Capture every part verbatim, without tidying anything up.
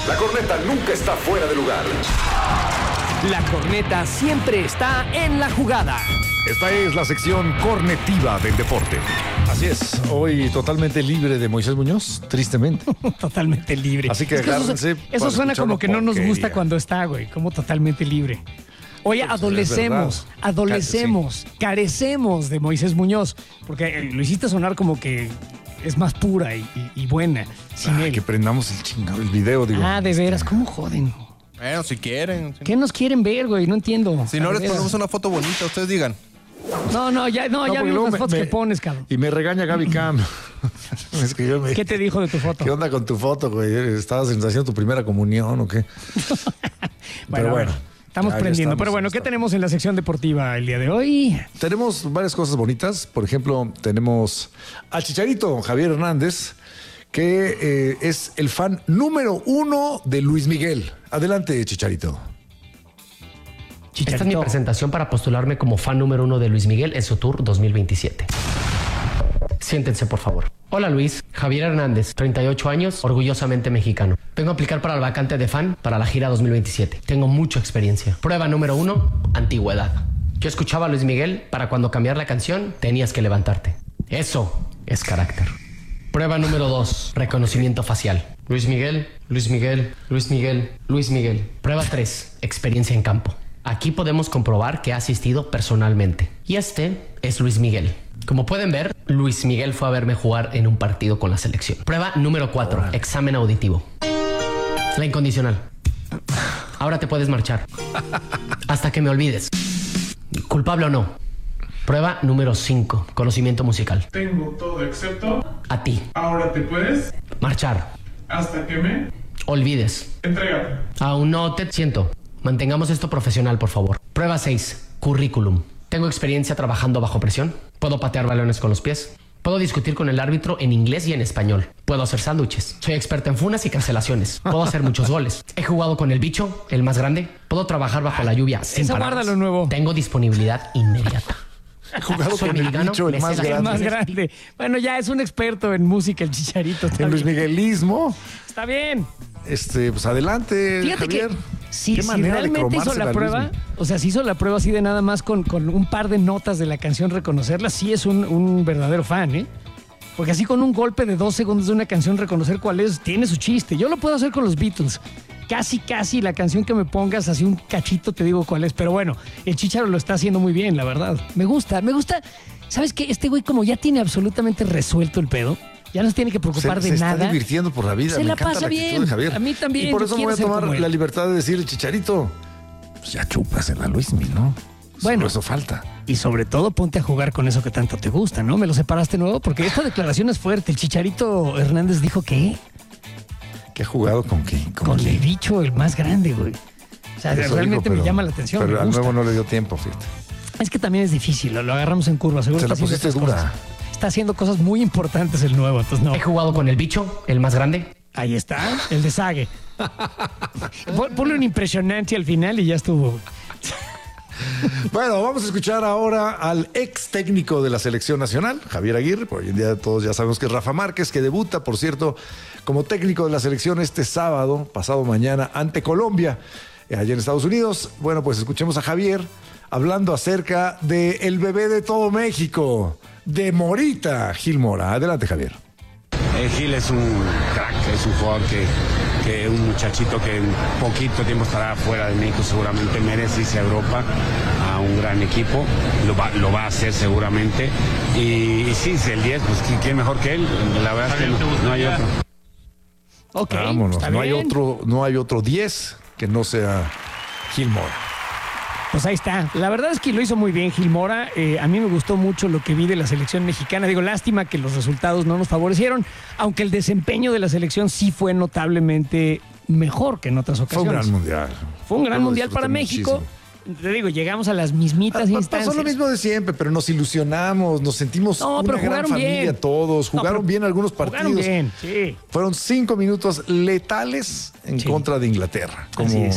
La corneta nunca está fuera de lugar. La corneta siempre está en la jugada. Esta es la sección cornetiva del deporte. Así es, hoy totalmente libre de Moisés Muñoz, tristemente. Totalmente libre. Así que, es que agárrense eso, eso suena como que no nos porquería. gusta cuando está, güey, como totalmente libre. Oye, Pues, adolecemos, es adolecemos, sí. carecemos de Moisés Muñoz, porque lo hiciste sonar como que es más pura y, y, y buena sin Ah, él. que prendamos el chingado, el video, digo. Ah, de veras, ¿cómo joden? Bueno, si quieren. Si ¿Qué nos quieren ver, güey? No entiendo. Si no De les veras. ponemos una foto bonita, ustedes digan. No, no, ya, no, No, ya porque vi luego las me- fotos me- que pones, cabrón. Y me regaña Gaby Cam. Es que yo me... ¿Qué te dijo de tu foto? ¿Qué onda con tu foto, güey? ¿Estabas haciendo tu primera comunión o qué? Pero bueno. Estamos ya- ya prendiendo. estamos, Pero bueno, ya ¿qué estamos. tenemos en la sección deportiva el día de hoy? Tenemos varias cosas bonitas. Por ejemplo, tenemos al Chicharito, Javier Hernández, que eh, es el fan número uno de Luis Miguel. Adelante, Chicharito. Esta es mi Chicharito. presentación para postularme como fan número uno de Luis Miguel en su tour dos mil veintisiete. Siéntense, por favor. Hola, Luis. Javier Hernández, treinta y ocho años, orgullosamente mexicano. Vengo a aplicar para el vacante de fan para la gira dos mil veintisiete. Tengo mucha experiencia. Prueba número uno, antigüedad. Yo escuchaba a Luis Miguel para cuando cambiar la canción tenías que levantarte. Eso es carácter. Prueba número dos, reconocimiento facial. Luis Miguel, Luis Miguel, Luis Miguel, Luis Miguel. Prueba tres, experiencia en campo. Aquí podemos comprobar que ha asistido personalmente. Y este es Luis Miguel. Como pueden ver, Luis Miguel fue a verme jugar en un partido con la selección. Prueba número cuatro, examen auditivo. La incondicional. Ahora te puedes marchar. Hasta que me olvides. ¿Culpable o no? Prueba número cinco, conocimiento musical. Tengo todo excepto. A ti. Ahora te puedes. Marchar. Hasta que me. Olvides. Entregar. Aún no te siento. Mantengamos esto profesional, por favor. Prueba seis. Currículum. Tengo experiencia trabajando bajo presión. Puedo patear balones con los pies. Puedo discutir con el árbitro en inglés y en español. Puedo hacer sándwiches. Soy experta en funas y cancelaciones. Puedo hacer muchos goles. He jugado con el bicho, el más grande. Puedo trabajar bajo la lluvia sin Esa paraguas. guárdalo nuevo. Tengo disponibilidad inmediata. Ha jugado Soy con el mexicano, bicho, el me más sé la- El grande. más grande. Bueno, ya es un experto en música, el Chicharito. Está En Luis bien. Miguelismo. Está bien. Este, pues adelante, Fíjate Javier. que si, Qué si manera de realmente hizo cromársela la a prueba, Luismi. o sea, si hizo la prueba así de nada más con, con un par de notas de la canción reconocerla, sí es un, un verdadero fan, ¿eh? Porque así con un golpe de dos segundos de una canción reconocer cuál es, tiene su chiste. Yo lo puedo hacer con los Beatles. Casi, casi la canción que me pongas, así un cachito te digo cuál es. Pero bueno, el Chicharo lo está haciendo muy bien, la verdad. Me gusta, me gusta. ¿Sabes qué? Este güey como ya tiene absolutamente resuelto el pedo, ya no se tiene que preocupar se, de se nada. está divirtiendo por la vida. Se Me la encanta pasa actitud bien. de Javier. A mí también, Y por yo eso me quiero voy a ser tomar como él. la libertad de decirle, Chicharito, pues ya chúpasela, Luismi, ¿no? Bueno. Solo eso falta. Y sobre todo ponte a jugar con eso que tanto te gusta, ¿no? ¿Me lo separaste nuevo? Porque esta declaración es fuerte. El Chicharito Hernández dijo que ¿Qué ha jugado con qué? con quién? el bicho el más grande, güey. O sea, Eso realmente dijo, me pero- llama la atención. Pero me al gusta. nuevo no le dio tiempo, fíjate. Es que también es difícil, lo, lo agarramos en curva. Seguro Se la está haciendo pusiste otras dura. cosas. Está haciendo cosas muy importantes el nuevo, entonces no. He jugado con el bicho, el más grande. Ahí está, el de Sague. Pon- Ponle un impresionante al final y ya estuvo. Bueno, vamos a escuchar ahora al ex técnico de la selección nacional, Javier Aguirre. Por hoy en día todos ya sabemos que es Rafa Márquez, que debuta, por cierto, como técnico de la selección este sábado, pasado mañana, ante Colombia, eh, allá en Estados Unidos. Bueno, pues escuchemos a Javier hablando acerca de el bebé de todo México, de Morita, Gil Mora. Adelante, Javier. Eh, Gil es un crack, es un jugador que, que un muchachito que en poquito tiempo estará fuera de México, seguramente merece irse a Europa a un gran equipo, lo va, lo va a hacer seguramente. Y, y sí, si el diez, pues ¿quién mejor que él? La verdad es que no, no hay otro. Ok, Vámonos, está no hay bien. otro, no hay otro diez que no sea Gil Mora. Pues ahí está. La verdad es que lo hizo muy bien Gil Mora. Eh, a mí me gustó mucho lo que vi de la selección mexicana. Digo, lástima que los resultados no nos favorecieron, aunque el desempeño de la selección sí fue notablemente mejor que en otras Fue ocasiones. un gran mundial. Fue un gran Yo lo mundial para disfruté México. muchísimo. Te digo, llegamos a las mismitas Pa- instancias. Pasó lo mismo de siempre, pero nos ilusionamos, nos sentimos No, una pero gran jugaron familia bien. todos, No, jugaron pero bien algunos partidos. Jugaron bien, sí. Fueron cinco minutos letales en Sí. contra de Inglaterra, Así como, es.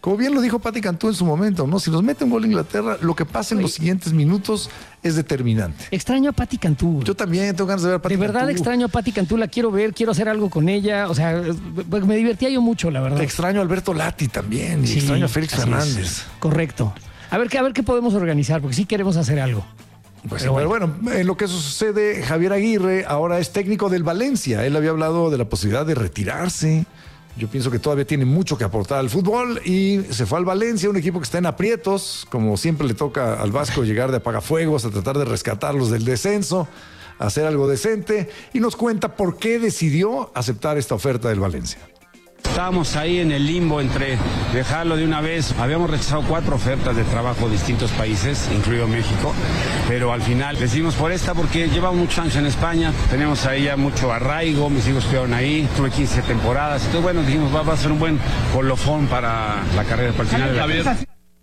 Como bien lo dijo Pati Cantú en su momento, ¿no? Si nos mete un gol Inglaterra, lo que pasa en los siguientes minutos es determinante. Extraño a Pati Cantú. Yo también tengo ganas de ver a Pati De verdad Cantú. extraño a Pati Cantú, la quiero ver, quiero hacer algo con ella. O sea, me divertía yo mucho, la verdad. Te extraño a Alberto Lati también, y Sí, extraño a Félix así Fernández. es. Correcto. A ver, qué, a ver qué podemos organizar, porque sí queremos hacer algo. Pues Pero bueno, bueno, en lo que sucede, Javier Aguirre ahora es técnico del Valencia. Él había hablado de la posibilidad de retirarse. Yo pienso que todavía tiene mucho que aportar al fútbol y se fue al Valencia, un equipo que está en aprietos, como siempre le toca al Vasco llegar de apagafuegos a tratar de rescatarlos del descenso, hacer algo decente, y nos cuenta por qué decidió aceptar esta oferta del Valencia. Estábamos ahí en el limbo entre dejarlo de una vez. Habíamos rechazado cuatro ofertas de trabajo de distintos países, incluido México, pero al final decidimos por esta porque llevamos muchos años en España, tenemos ahí ya mucho arraigo, mis hijos estuvieron ahí, tuve quince temporadas, entonces bueno, dijimos va, va a ser un buen colofón para la carrera, para el final de la carrera.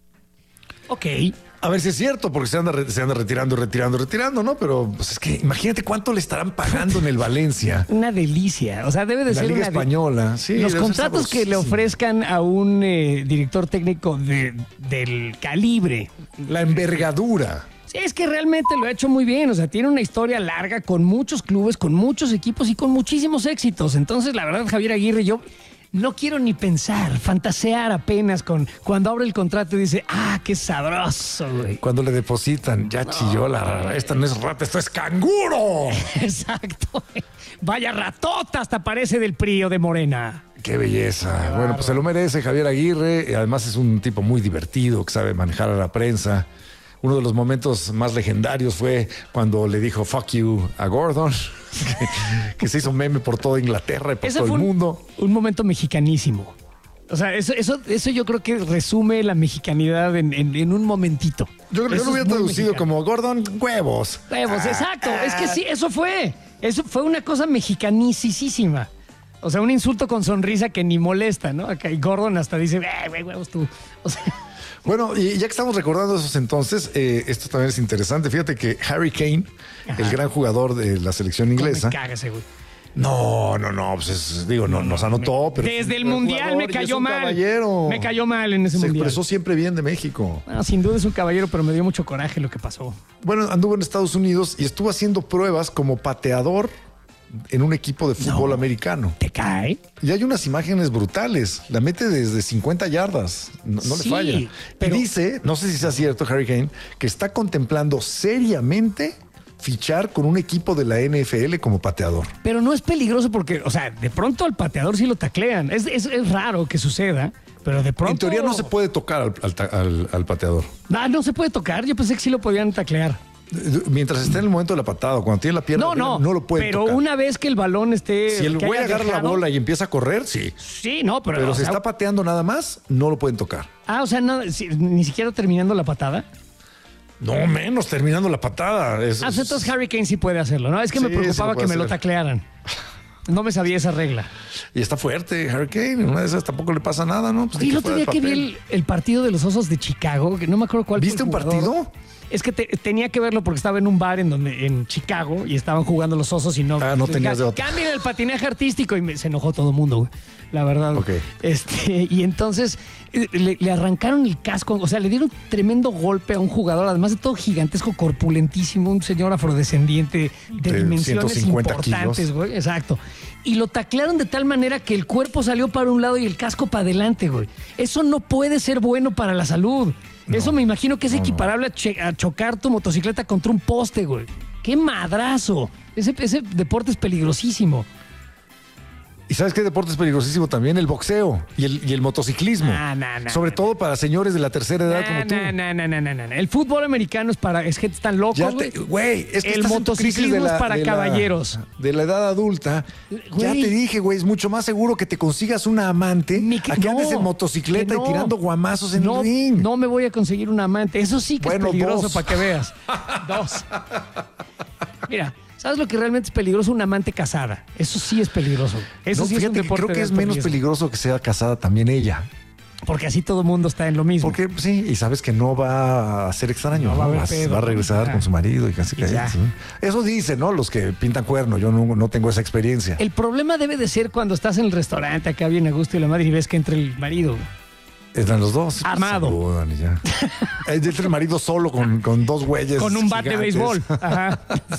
Ok. A ver si es cierto, porque se anda, re- se anda retirando, retirando, retirando, ¿no? Pero pues es que imagínate cuánto le estarán pagando en el Valencia. Una delicia. O sea, debe de La ser Liga una de- Española. Sí, Los debe ser contratos que le sabrosísimo. ofrezcan a un eh, director técnico de- del calibre. La envergadura. Sí, es que realmente lo ha hecho muy bien. O sea, tiene una historia larga con muchos clubes, con muchos equipos y con muchísimos éxitos. Entonces, la verdad, Javier Aguirre, yo no quiero ni pensar, fantasear apenas con cuando abre el contrato y dice, ah, qué sabroso, güey. Cuando le depositan, ya chilló la rara. Esta no es rata, esto es canguro. Exacto. Vaya ratota, hasta parece del P R I o de Morena. Qué belleza. Bueno, pues se lo merece Javier Aguirre. Y además es un tipo muy divertido que sabe manejar a la prensa. Uno de los momentos más legendarios fue cuando le dijo fuck you a Gordon, que, que se hizo meme por toda Inglaterra y por Ese todo fue el un, mundo. un momento mexicanísimo. O sea, eso, eso, eso yo creo que resume la mexicanidad en, en- en un momentito. Yo creo que Eso lo es hubiera muy traducido mexicano. como Gordon, huevos. Huevos, exacto. Es que sí, eso fue. Eso fue una cosa mexicanicísima. O sea, un insulto con sonrisa que ni molesta, ¿no? Acá, y Gordon hasta dice, eh, güey, huevos tú. O sea, Bueno, y ya que estamos recordando esos entonces, eh, esto también es interesante. Fíjate que Harry Kane, el gran jugador de la selección inglesa. me caga ese güey. No, no, no, pues es- digo, no, nos anotó, pero. Desde es el un buen Mundial me jugador y es cayó un mal. caballero. Me cayó mal en ese Se Mundial. expresó siempre bien de México. Bueno, sin duda es un caballero, pero me dio mucho coraje lo que pasó. Bueno, anduvo en Estados Unidos y estuvo haciendo pruebas como pateador en un equipo de fútbol No. americano. ¿Te cae? Y hay unas imágenes brutales. La mete desde cincuenta yardas. No, no Sí, le falla. pero- Y dice, no sé si sea cierto, Harry Kane, que está contemplando seriamente fichar con un equipo de la N F L como pateador. Pero no es peligroso porque, o sea, de pronto al pateador sí lo taclean. Es, es, es raro que suceda, pero de pronto... En teoría no se puede tocar al, al ta- al- al pateador. Ah, no se puede tocar. Yo pensé que sí lo podían taclear. Mientras esté en el momento de la patada, o cuando tiene la pierna, No, arriba, no. no lo puede Pero tocar. una vez que el balón esté... Si el que güey haya agarra la dejado- bola y empieza a correr, sí. Sí, no, pero... Pero o si sea, está pateando nada más, no lo pueden tocar. Ah, o sea, no, si- ni siquiera terminando la patada. No menos terminando la patada. Es- Ah, pues entonces Harry Kane sí puede hacerlo, ¿no? Es que Sí, me preocupaba sí lo puede que me lo hacer. taclearan. No me sabía esa regla. Y está fuerte, Harry Kane. En una de esas tampoco le pasa nada, ¿no? Pues Y ni el que otro fuera día de que vi papel. el, el partido de los Osos de Chicago, que no me acuerdo cuál fue el ¿Viste un jugador. partido? Es que te- tenía que verlo porque estaba en un bar en donde en Chicago y estaban jugando los Osos y no... Ah, no tenías de Cá- otra. Cambien el patinaje artístico y me- se enojó todo el mundo, güey. La verdad. Ok. Este, y entonces eh, le, le arrancaron el casco, o sea, le dieron tremendo golpe a un jugador, además de todo gigantesco, corpulentísimo, un señor afrodescendiente de, De dimensiones ciento cincuenta importantes, kilos. güey. Exacto. Y lo taclearon de tal manera que el cuerpo salió para un lado y el casco para adelante, güey. Eso no puede ser bueno para la salud. Eso me imagino que es equiparable a, che- a chocar tu motocicleta contra un poste, güey. ¡Qué madrazo! Ese, ese deporte es peligrosísimo. ¿Y sabes qué deporte es peligrosísimo también? El boxeo y el, y el motociclismo. Nah, nah, nah, Sobre nah. todo para señores de la tercera edad como tú. No, no, no, no, no, no. El fútbol americano es para... Es gente tan locos, Ya güey. te, güey, es que El estás en tu crisis motociclismo de la- es para de la- caballeros. de la edad adulta. Ya Güey. te dije, güey, es mucho más seguro que te consigas una amante Mi- a que no, andes en motocicleta que no. y tirando guamazos en no, el ring. No me voy a conseguir un amante. Eso sí que Bueno, es peligroso dos. para que veas. Dos. Mira, ¿sabes lo que realmente es peligroso? Una amante casada. Eso sí es peligroso. Eso No, sí es un fíjate que deporte creo que de es alto menos riesgo. peligroso que sea casada también ella. Porque así todo el mundo está en lo mismo. Porque pues, sí, y sabes que no va a ser extraño, No ¿no? va a haber Vas- pedo. va a regresar Ajá. con su marido y casi Y ya. casi. Eso dicen, ¿no? Los que pintan cuerno. Yo no, no tengo esa experiencia. El problema debe de ser cuando estás en el restaurante acá bien a gusto y la madre y ves que entra el marido. Están los dos. Armado. Saludan y ya. Es el marido solo con, con dos güeyes. Con un bat de gigantes. béisbol. Ajá.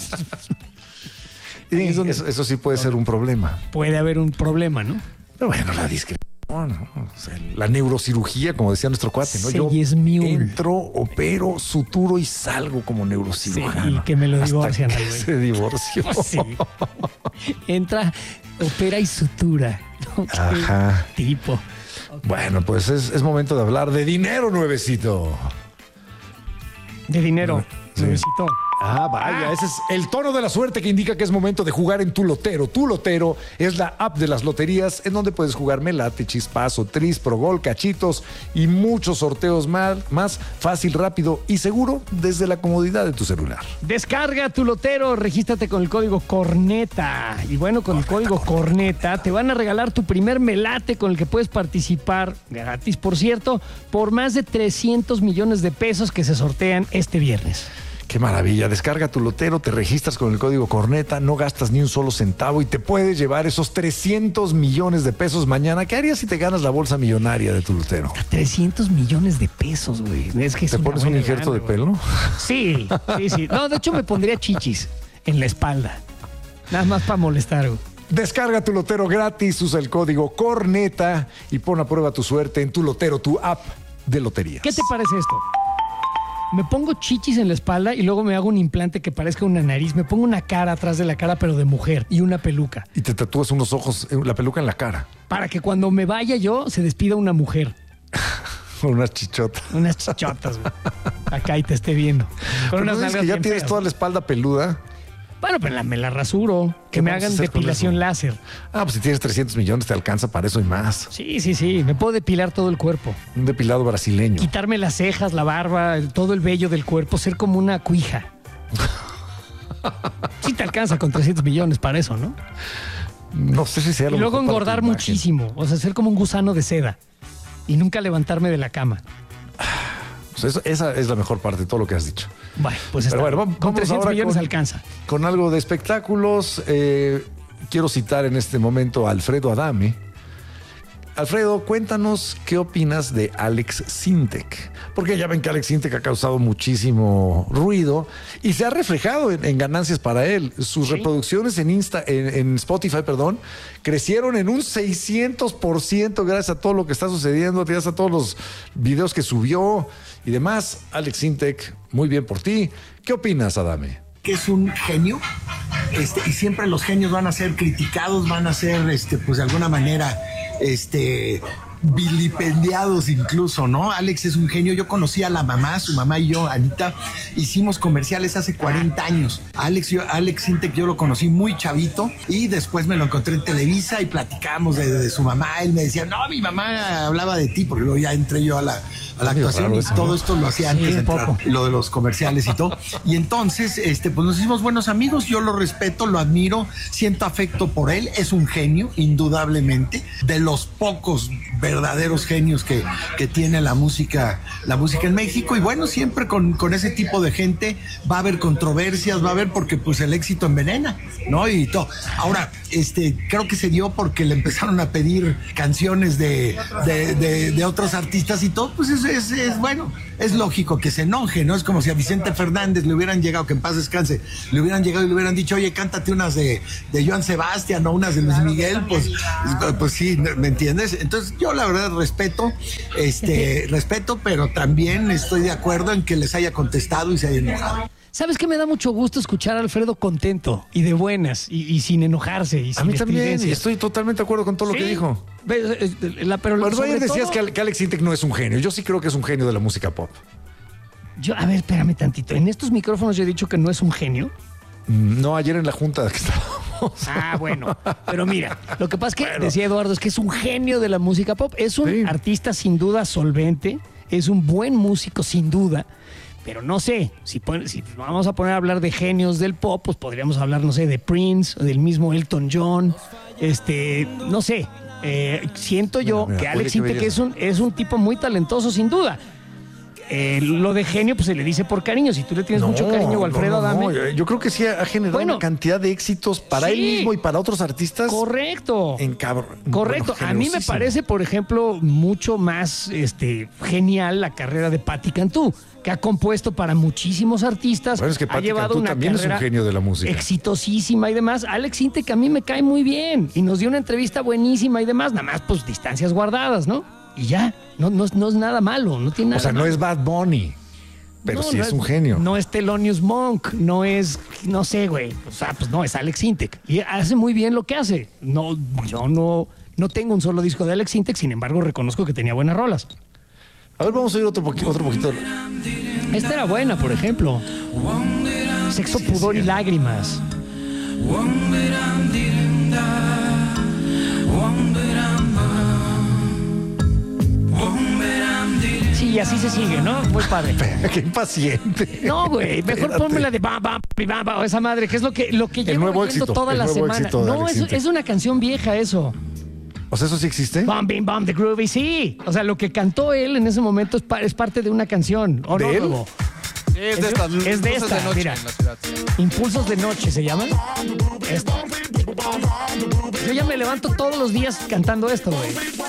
Y eso, eso sí puede ser un problema. Puede haber un problema, ¿no? Pero bueno, la discreción, ¿no? O sea, la neurocirugía, como decía nuestro cuate, ¿no? Yo Sí, es mío. entro, opero, suturo y salgo como neurocirujano. Sí, que me lo Hasta divorcian que al güey. se divorció. Sí. Entra, opera y sutura. ¿No? Qué Ajá. tipo. Bueno, pues es, es momento de hablar de dinero, nuevecito. De dinero. Sí. Nuevecito. Ah, vaya, ese es el tono de la suerte que indica que es momento de jugar en Tu Lotero. Tu Lotero es la app de las loterías en donde puedes jugar Melate, Chispazo, Tris, Progol, Cachitos y muchos sorteos más, más fácil, rápido y seguro desde la comodidad de tu celular. Descarga Tu Lotero, regístrate con el código CORNETA. Y bueno, con el código CORNETA te van a regalar tu primer melate con el que puedes participar, gratis por cierto, por más de trescientos millones de pesos que se sortean este viernes. Qué maravilla. Descarga Tu Lotero, te registras con el código CORNETA, no gastas ni un solo centavo y te puedes llevar esos trescientos millones de pesos mañana. ¿Qué harías si te ganas la bolsa millonaria de Tu Lotero? trescientos millones de pesos, güey. Es que es ¿Te una pones un buena injerto lana, de güey. pelo? Sí, sí, sí. No, de hecho me pondría chichis en la espalda. Nada más para molestar, güey. Descarga Tu Lotero gratis, usa el código CORNETA y pon a prueba tu suerte en Tu Lotero, tu app de loterías. ¿Qué te parece esto? Me pongo chichis en la espalda y luego me hago un implante que parezca una nariz. Me pongo una cara atrás de la cara, pero de mujer, y una peluca. Y te tatúas unos ojos, la peluca en la cara, Para que cuando me vaya yo, se despida una mujer. con unas chichotas. Unas chichotas, güey. Acá y te esté viendo. Con Pero unas no dices nalgas que ya bien tienes feas. toda la espalda peluda. Bueno, pues la, me la rasuro. ¿Qué Que me vamos a hagan hacer con depilación eso? láser. Ah, pues si tienes trescientos millones te alcanza para eso y más. Sí, sí, sí. Me puedo depilar todo el cuerpo. Un depilado brasileño. Quitarme las cejas, la barba, el- todo el vello del cuerpo, ser como una cuija. Sí te alcanza con trescientos millones para eso, ¿no? No sé si sea lo Y luego mejor para tu engordar imagen. muchísimo. O sea, ser como un gusano de seda. Y nunca levantarme de la cama. Pues eso- esa es la mejor parte de todo lo que has dicho. Bueno, pues Pero está. bueno, bien. vamos- con vamos trescientos ahora millones con- alcanza. Con algo de espectáculos, eh, quiero citar en este momento a Alfredo Adame. Alfredo, cuéntanos qué opinas de Alex Sintek. Porque ya ven que Alex Sintek ha causado muchísimo ruido y se ha reflejado en, en ganancias para él. Sus Sí. reproducciones en, Insta, en, en Spotify, perdón, crecieron en un seiscientos por ciento gracias a todo lo que está sucediendo, gracias a todos los videos que subió y demás. Alex Sintek, muy bien por ti. ¿Qué opinas, Adame? Que es un genio, este, y siempre los genios van a ser criticados, van a ser, este, pues de alguna manera, este, vilipendiados incluso, ¿no? Alex es un genio. Yo conocí a la mamá, su mamá y yo, Anita, hicimos comerciales hace cuarenta años. Alex, yo, Alex Sintek yo lo conocí muy chavito y después me lo encontré en Televisa y platicamos de, de su mamá. Él me decía, no, mi mamá hablaba de ti, porque luego ya entré yo a la, a la Medio actuación raro y eso, todo ¿no? esto lo hacía Sí, antes de un entrar, poco. lo de los comerciales y todo. Y entonces, este, pues nos hicimos buenos amigos. Yo lo respeto, lo admiro, siento afecto por él. Es un genio, indudablemente, de los pocos verdaderos genios que, que tiene la música, la música en México. Y bueno, siempre con, con ese tipo de gente va a haber controversias, va a haber, porque pues el éxito envenena, ¿no? Y todo. Ahora, este, creo que se dio porque le empezaron a pedir canciones de, de, de, de otros artistas y todo. Pues es, es, es bueno, es lógico que se enoje, ¿no? Es como si a Vicente Fernández le hubieran llegado, que en paz descanse, le hubieran llegado y le hubieran dicho, oye, cántate unas de, de Joan Sebastián o unas de Luis Miguel. Pues, pues sí, ¿me entiendes? Entonces yo la verdad respeto, este, respeto, pero también estoy de acuerdo en que les haya contestado y se haya enojado. ¿Sabes qué? Me da mucho gusto escuchar a Alfredo contento y de buenas y, y sin enojarse y sin A mí también, estridencias. y estoy totalmente de acuerdo con todo lo Sí. que dijo. Ves, eh, eh, la- pero Pero sobre ayer decías todo- que, Al- que Alex Sintek no es un genio. Yo sí creo que es un genio de la música pop. Yo, a ver, espérame tantito. En estos micrófonos yo he dicho que no es un genio. No, ayer en la junta que estábamos. Ah, bueno. Pero mira, lo que pasa es que, decía Eduardo, es que es un genio de la música pop. Es un Sí. artista sin duda solvente, es un buen músico sin duda, pero no sé, si, pon- si nos vamos a poner a hablar de genios del pop, pues podríamos hablar, no sé, de Prince, o del mismo Elton John, este, no sé. Eh, siento yo Mira, mira, que oye, Alex qué Sintek belleza. es un, es un tipo muy talentoso sin duda. Eh, lo de genio, pues se le dice por cariño. Si tú le tienes No, mucho cariño a Alfredo no, no, no. Adame. Yo creo que sí ha generado Bueno, una cantidad de éxitos para sí. él mismo y para otros artistas. Correcto. En cabr- Correcto. bueno, a mí me generosísimo. parece, por ejemplo, mucho más este, genial la carrera de Patti Cantú, que ha compuesto para muchísimos artistas. Bueno, es que ha Patti llevado Cantú una también es un carrera genio de la música. exitosísima y demás. Alex Intec a mí me cae muy bien y nos dio una entrevista buenísima y demás. Nada más, pues, distancias guardadas, ¿no? Y ya. No, no, es- no es nada malo. No tiene nada O sea, no malo. es Bad Bunny, pero No, sí no es un genio. No es Thelonious Monk, no es, no sé, güey. O sea, pues no, es Alex Intec. Y hace muy bien lo que hace. No, yo no, no tengo un solo disco de Alex Intec, sin embargo, reconozco que tenía buenas rolas. A ver, vamos a oír otro, poqui- otro poquito. Esta era buena, por ejemplo. Sexo, pudor y lágrimas. Sí, y así se sigue, ¿no? Muy padre. Qué impaciente. No, güey, mejor Espérate. ponme la de bam, bam, bam, bam, esa madre, que es lo que, lo que llevo nuevo oyendo éxito, toda el la nuevo semana. éxito de No, Alex es, Intec. es una canción vieja eso. O sea, ¿eso sí existe? Bam, bim, bam, the groovy, sí. O sea, lo que cantó él en ese momento es, pa- es parte de una canción. ¿O ¿De no, él? Hugo? Es Es de estas de- es de luces esta, noche mira. en la ciudad. Impulsos de noche se llama. Esto. Yo ya me levanto todos los días cantando esto, güey.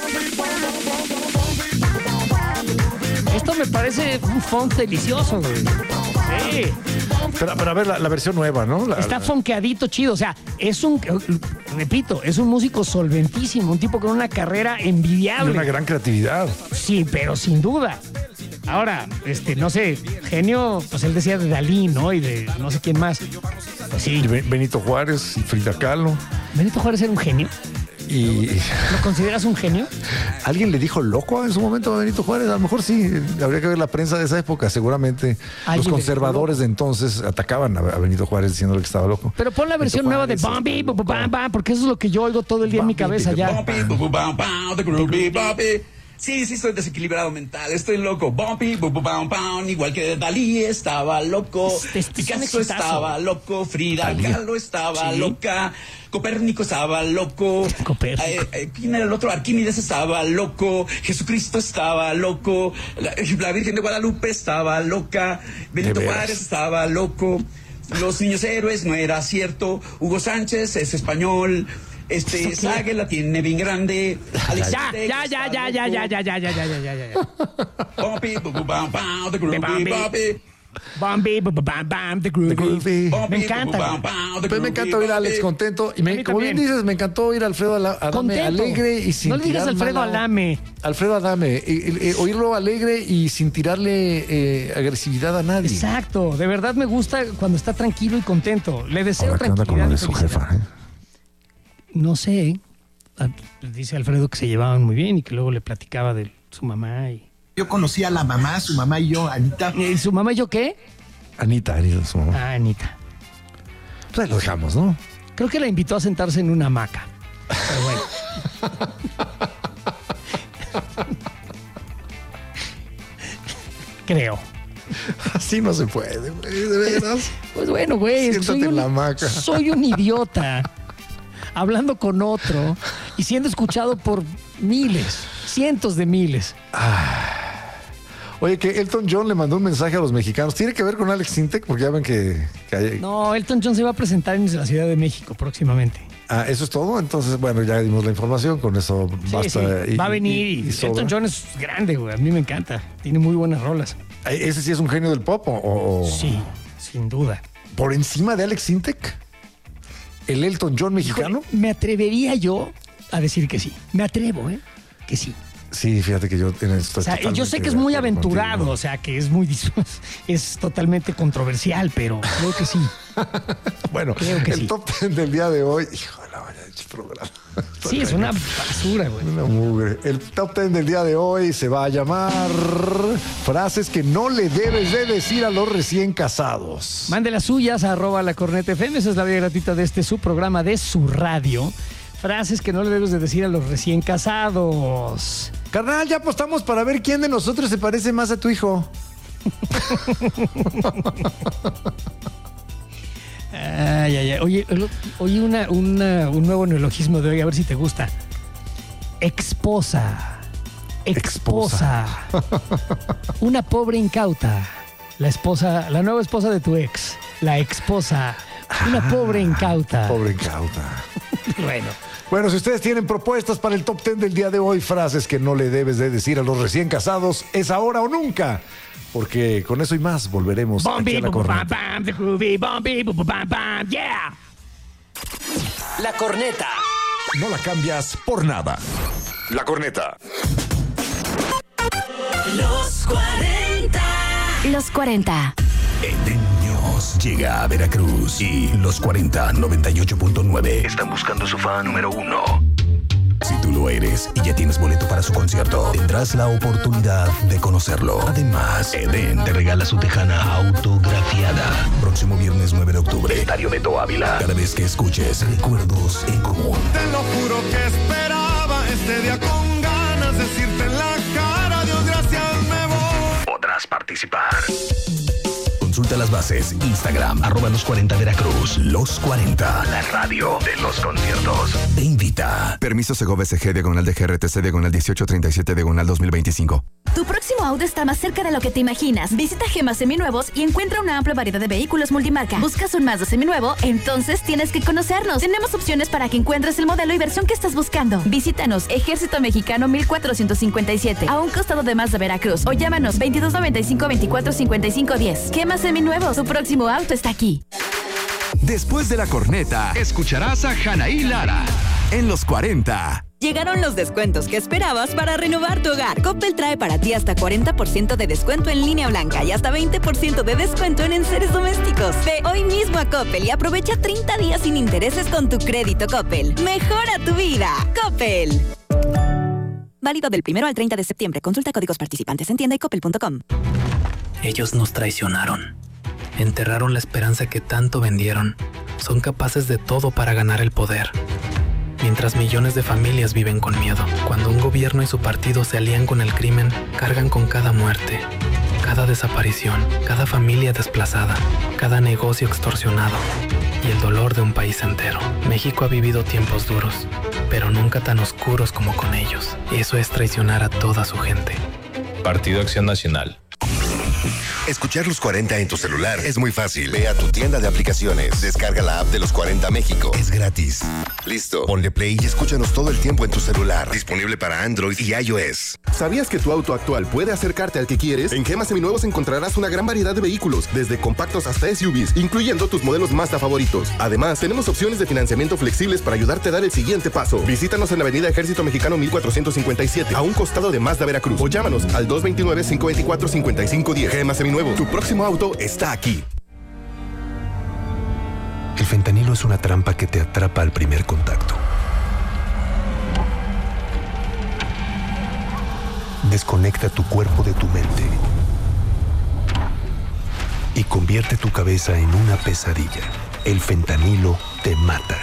Esto me parece un funk delicioso, güey. Sí. Pero, pero a ver, la, la versión nueva, ¿no? La- Está la- fonqueadito chido. O sea, es un, repito, es un músico solventísimo, un tipo con una carrera de envidiable. una gran creatividad. Sí, pero sin duda. Ahora, este, no sé, genio, pues él decía de Dalí, ¿no? Y de no sé quién más. Pues Y sí, Be- Benito Juárez y Frida Kahlo. Benito Juárez era un genio. Y ¿Lo consideras un genio? alguien le dijo loco en su momento a Benito Juárez. A lo mejor sí. Habría que ver la prensa de esa época. Seguramente los ¿Alguien le conservadores de entonces atacaban a a Benito Juárez diciéndole que estaba loco. Pero pon la versión Benito nueva de Juárez, Bambi, loco. bam, bam, porque eso es lo que yo oigo todo el día en mi Bambi, cabeza ya. Bambi. Bumpy, bu- bu- bam, bam, the groovy, bumpy. Sí, sí, estoy desequilibrado mental, estoy loco. Bumpy, bu- bu- bam, bam, igual que Dalí estaba loco. Este- este es un Picasso exitazo. estaba loco, Frida Dalí. Kahlo estaba Sí. loca. Copérnico estaba loco. Copérnico. Eh, eh, ¿Quién era el otro? Arquímedes estaba loco. Jesucristo estaba loco. La, la Virgen de Guadalupe estaba loca. Benito De veras. Juárez estaba loco. Los niños héroes no era cierto. Hugo Sánchez es español. Este, ¿Eso qué? Sague la tiene bien grande. Alex Ya, Intec ya, ya, está ya, ya, loco. ya, ya, ya, ya, ya, ya, ya, ya. Bumpy, bu- bu- bam, bam, the groovy, Bambi. bumpy. Bambi, bam, bam, bam, the groovy. The groovy. Bumpy, Me bu- encanta, bu- bam, güey. bam, the Pues me groovy, encanta oír a Alex bumpy. contento. Y A me, mí como bien también. dices, me encantó oír a Alfredo Ala- Adame Contento. alegre y sin No le digas tirar Alfredo mala- Adame. Alfredo Adame. eh, eh, eh, oírlo alegre y sin tirarle eh, agresividad a nadie. Exacto, de verdad me gusta cuando está tranquilo y contento. Le deseo Ahora, ¿qué onda con tranquilidad lo y de su felicidad. jefa? eh? No sé. Ah, pues dice Alfredo que se llevaban muy bien y que luego le platicaba de su mamá y. Yo conocí a la mamá, su mamá y yo, Anita. ¿Y su mamá y yo qué? Anita, Anita, su mamá. Ah, Anita. Pues ahí lo dejamos, ¿no? Creo que la invitó a sentarse en una hamaca. Pero bueno. Creo. Así no se puede, güey, de veras. Pues bueno, güey. es que Siéntate soy en un- la hamaca. Soy un idiota. Hablando con otro y siendo escuchado por miles, cientos de miles. Oye, que Elton John le mandó un mensaje a los mexicanos. ¿Tiene que ver con Alex Intec? Porque ya ven que, que hay- No, Elton John se va a presentar en la Ciudad de México próximamente. Ah, eso es todo. Entonces, bueno, ya dimos la información. Con eso Sí, basta. sí, y- va a venir y- y, y sobra. Elton John es grande, güey. A mí me encanta. Tiene muy buenas rolas. ¿Ese sí es un genio del pop? O, o- Sí, sin duda. ¿Por encima de Alex Intec? ¿El Elton John mexicano? Híjole, me atrevería yo a decir que sí. Me atrevo, ¿eh? Que sí. Sí, fíjate que yo en esto O sea, estoy yo sé que es totalmente muy de acuerdo aventurado, contigo. o sea, que es muy dis- es totalmente controversial, pero creo que sí. Bueno, creo que el sí. top ten del día de hoy. Híjole, vaya hecho programa. Sí, es una basura, güey. Una mugre. El top ten del día de hoy se va a llamar frases que no le debes de decir a los recién casados. Mande las suyas a arroba la corneta F M, esa es la vía gratuita de este su programa de su radio. Frases que no le debes de decir a los recién casados. Carnal, ya apostamos para ver quién de nosotros se parece más a tu hijo. Ay, ay, ay. Oye, lo- oye una, una- un nuevo neologismo de hoy, a ver si te gusta. Exposa. Exposa. Una pobre incauta. La esposa, la nueva esposa de tu ex. La exposa. Una pobre incauta. Pobre incauta. Bueno. Bueno, si ustedes tienen propuestas para el top ten del día de hoy, frases que no le debes de decir a los recién casados, es ahora o nunca. Porque con eso y más volveremos aquí a La Corneta. La Corneta. No la cambias por nada. La Corneta. Los cuarenta. Los cuarenta. Eden Muñoz llega a Veracruz y los cuarenta noventa y ocho punto nueve están buscando su fan número uno. Si tú lo eres y ya tienes boleto para su concierto, tendrás la oportunidad de conocerlo. Además, Eden te regala su tejana autografiada. Próximo viernes nueve de octubre, Estadio Beto Ávila. Cada vez que escuches Recuerdos en Común. Te lo juro que esperaba este día con ganas de decirte en la cara, Dios gracias me voy. Podrás participar. Consulta las bases. Instagram, arroba los cuarenta Veracruz. Los cuarenta, la radio de los conciertos. Te invita. Permiso Segovia S G, diagonal de G R T C, diagonal dieciocho treinta y siete, diagonal dos mil veinticinco. Tu próximo auto está más cerca de lo que te imaginas. Visita Gema Seminuevos y encuentra una amplia variedad de vehículos multimarca. ¿Buscas un Mazda seminuevo? Entonces tienes que conocernos. Tenemos opciones para que encuentres el modelo y versión que estás buscando. Visítanos, Ejército Mexicano mil cuatrocientos cincuenta y siete, a un costado de Mazda Veracruz. O llámanos veintidós noventa y cinco veinticuatro cincuenta y cinco diez. Gema Seminuevos, tu próximo auto está aquí. Después de La Corneta, escucharás a Anaí Lara en Los cuarenta. Llegaron los descuentos que esperabas para renovar tu hogar. Coppel trae para ti hasta cuarenta por ciento de descuento en línea blanca y hasta veinte por ciento de descuento en enseres domésticos. Ve hoy mismo a Coppel y aprovecha treinta días sin intereses con tu crédito Coppel. Mejora tu vida. Coppel. Válido del primero al treinta de septiembre. Consulta códigos participantes en tienda y coppel punto com. Ellos nos traicionaron. Enterraron la esperanza que tanto vendieron. Son capaces de todo para ganar el poder. Mientras millones de familias viven con miedo. Cuando un gobierno y su partido se alían con el crimen, cargan con cada muerte, cada desaparición, cada familia desplazada, cada negocio extorsionado y el dolor de un país entero. México ha vivido tiempos duros, pero nunca tan oscuros como con ellos. Y eso es traicionar a toda su gente. Partido Acción Nacional. Escuchar Los cuarenta en tu celular es muy fácil. Ve a tu tienda de aplicaciones, descarga la app de Los cuarenta México. Es gratis. Listo. Ponle play y escúchanos todo el tiempo en tu celular. Disponible para Android y iOS. ¿Sabías que tu auto actual puede acercarte al que quieres? En Gema Seminuevos encontrarás una gran variedad de vehículos, desde compactos hasta S U Vs, incluyendo tus modelos Mazda favoritos. Además, tenemos opciones de financiamiento flexibles para ayudarte a dar el siguiente paso. Visítanos en la avenida Ejército Mexicano mil cuatrocientos cincuenta y siete, a un costado de Mazda Veracruz. O llámanos al dos veintinueve, cinco veinticuatro, cincuenta y cinco diez. Gema Seminuevos, tu próximo auto está aquí. El fentanilo es una trampa que te atrapa al primer contacto. Desconecta tu cuerpo de tu mente y convierte tu cabeza en una pesadilla. El fentanilo te mata.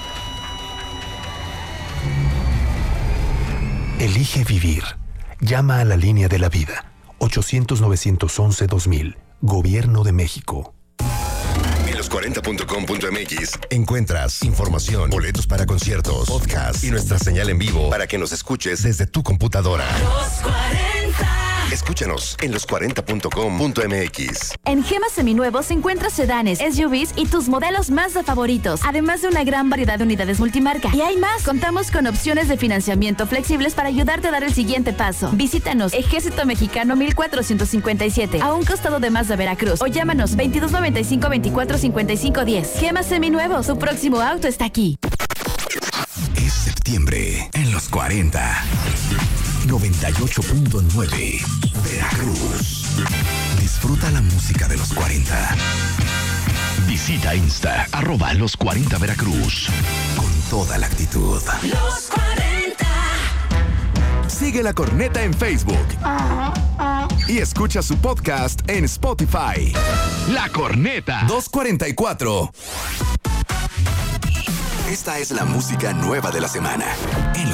Elige vivir. Llama a la línea de la vida. ochocientos, novecientos once, dos mil. Gobierno de México. En los cuarenta punto com punto m x encuentras información, boletos para conciertos, podcasts y nuestra señal en vivo para que nos escuches desde tu computadora. Los cuarenta. Escúchanos en los cuarenta punto com punto m x. En Gema Seminuevos encuentras sedanes, S U Vs y tus modelos Mazda favoritos, además de una gran variedad de unidades multimarca. Y hay más. Contamos con opciones de financiamiento flexibles para ayudarte a dar el siguiente paso. Visítanos, Ejército Mexicano mil cuatrocientos cincuenta y siete, a un costado de Mazda Veracruz. O llámanos veintidós noventa y cinco veinticuatro cincuenta y cinco diez. Gema Seminuevos, su próximo auto está aquí. Es septiembre en los cuarenta. noventa y ocho punto nueve Veracruz. Disfruta la música de los cuarenta. Visita Insta, arroba los cuarenta Veracruz. Con toda la actitud. Los cuarenta. Sigue La Corneta en Facebook. Y escucha su podcast en Spotify. La Corneta doscientos cuarenta y cuatro. Esta es la música nueva de la semana en los